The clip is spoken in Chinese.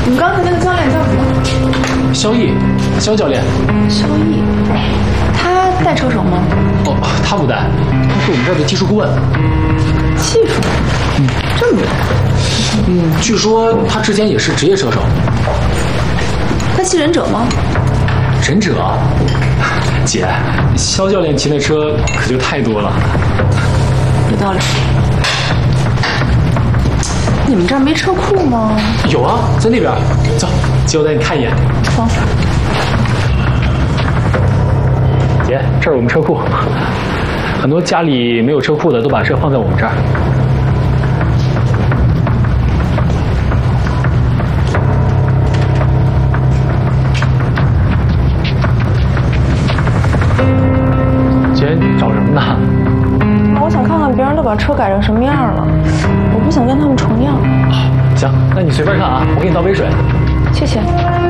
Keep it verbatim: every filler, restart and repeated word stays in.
你们刚才那个教练叫什么？ 萧毅，萧教练。 萧毅，他带车手吗？ 哦，他不带，他是我们这儿的技术顾问。 技术？嗯，这么厉害。 嗯，据说他之前也是职业车手。 他骑忍者吗？ 忍者？姐，萧教练骑那车可就太多了。 有道理。你们这儿没车库吗？ 有啊，在那边。走，姐，我带你看一眼。 走。 姐，这是我们车库。很多家里没有车库的都把车放在我们这儿。姐，找什么呢？ 我想看看别人都把车改成什么样了，我不想跟他们重样。 行，那你随便看啊，我给你倒杯水。 谢谢。